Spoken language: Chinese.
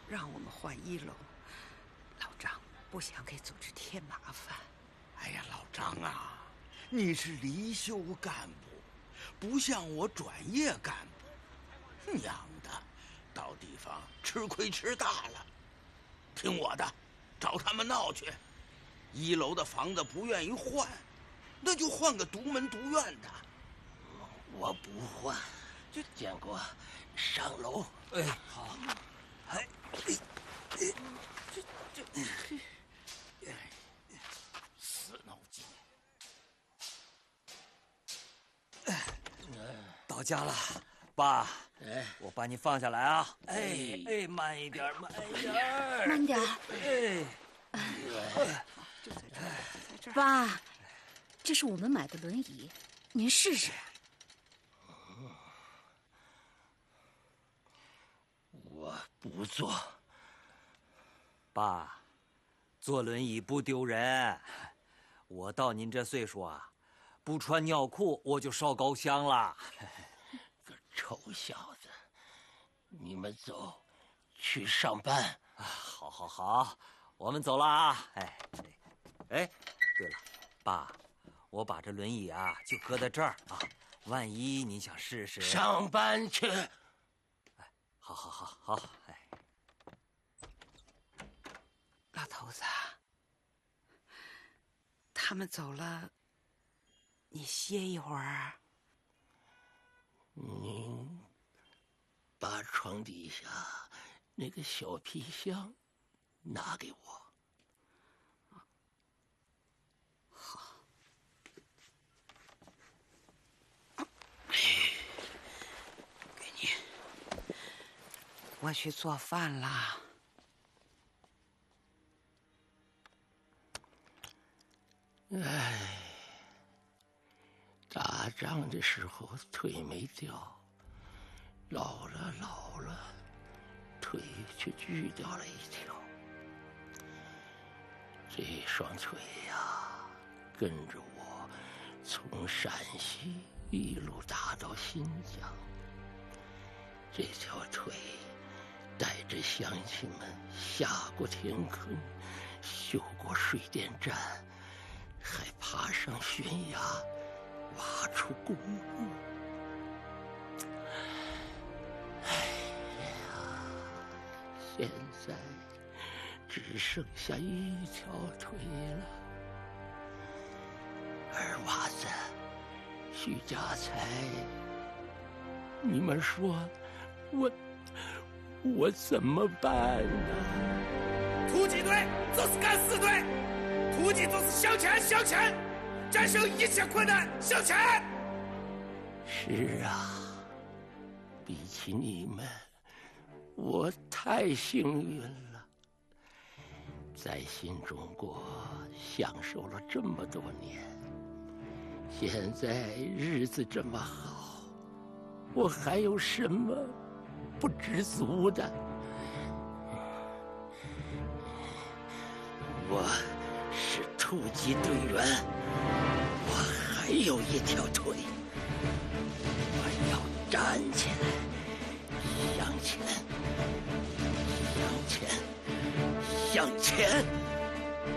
让我们换1楼。老张不想给组织添麻烦。 哎呀，老张啊，你是离休干部，不像我转业干部。娘的，到地方吃亏吃大了。听我的，找他们闹去。1楼的房子不愿意换，那就换个独门独院的。 我不换，建国，上楼。 哎，好。哎， 死脑筋。 到家了，爸。 哎， 我把你放下来啊！哎，慢一点，慢一点， 慢点。 就在这儿，在这儿。 爸，这是我们买的轮椅，您试试。 我不坐。 爸，坐轮椅不丢人。我到您这岁数啊，不穿尿裤我就烧高香了。 个臭小子，你们走，去上班。 好，我们走了啊！哎，对了，爸，我把这轮椅啊就搁在这儿啊，万一您想试试。 上班去。 哎，好，哎。 老头子，他们走了，你歇一会儿。 您把床底下那个小皮箱拿给我。 好。给你。我去做饭啦。 哎，打仗的时候腿没掉，老了，腿却锯掉了一条。这双腿呀，跟着我从陕西一路打到新疆。这条腿带着乡亲们下过田坑，修过水电站，还爬上悬崖，挖出公路。哎呀，现在只剩下一条腿了。二娃子，徐家财，你们说我怎么办呢？ 突击队就是敢死队，突击就是向前，战胜一切困难，向前。 是啊，比起你们，我太幸运了，在新中国享受了这么多年，现在日子这么好，我还有什么不知足的？我是突击队员，我还有一条腿，我要站起来，向前，向前，向前。